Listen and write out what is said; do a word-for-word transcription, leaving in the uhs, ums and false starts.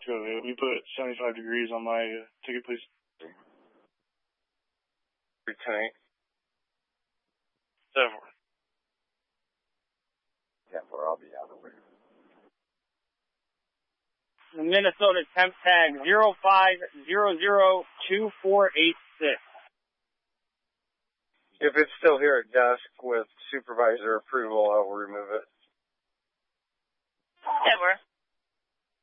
go. We put seventy-five degrees on my uh, ticket, please. three ten eight. seven four. ten four, I'll be out of the way. The Minnesota temp tag zero five zero zero two four eight six. If it's still here at desk with supervisor approval, I will remove it. Edward.